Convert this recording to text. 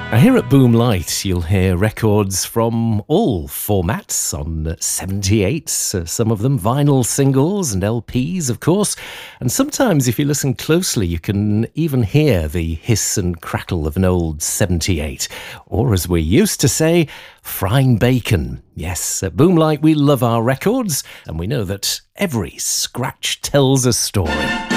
Now, here at Boomlight, you'll hear records from all formats on 78s, some of them vinyl singles and LPs, of course. And sometimes, if you listen closely, you can even hear the hiss and crackle of an old 78. Or, as we used to say, frying bacon. Yes, at Boomlight, we love our records, and we know that every scratch tells a story.